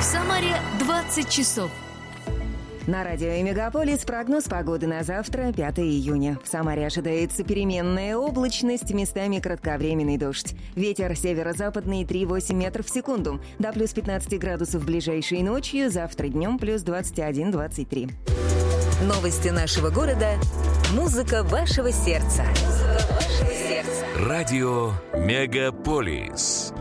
Самаре 20 часов. На радио Мегаполис прогноз погоды на завтра, 5 июня. В Самаре ожидается переменная облачность, местами кратковременный дождь. Ветер северо-западный 3,8 метров в секунду. До плюс 15 градусов ближайшей ночью, завтра днем плюс 21-23. Новости нашего города. Музыка вашего сердца. Радио Мегаполис.